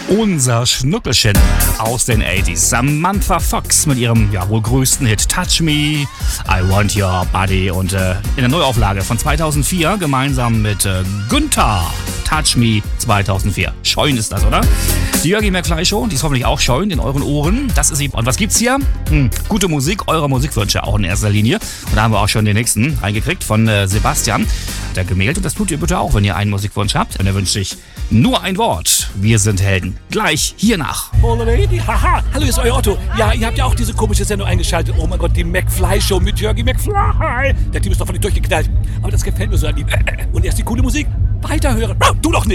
Unser Schnuckelchen aus den 80s. Samantha Fox mit ihrem wohl größten Hit Touch Me, I Want Your Body und in der Neuauflage von 2004 gemeinsam mit Günther. Touch Me 2004. Scheun ist das, oder? Die Jörgi McFly Show, die ist hoffentlich auch scheun in euren Ohren. Das ist sie. Und was gibt's hier? Gute Musik, eure Musikwünsche auch in erster Linie. Und da haben wir auch schon den nächsten reingekriegt von Sebastian. Der gemeldet. Und das tut ihr bitte auch, wenn ihr einen Musikwunsch habt. Und er wünscht sich nur ein Wort. Wir sind Helden. Gleich hiernach. Haha, hallo, ist euer Otto. Ja, ihr habt ja auch diese komische Sendung eingeschaltet. Oh mein Gott, die McFly Show mit Jörgi McFly. Der Typ ist doch völlig durchgeknallt. Aber das gefällt mir so an ihm. Und erst die coole Musik. Weiterhören. Du doch nicht.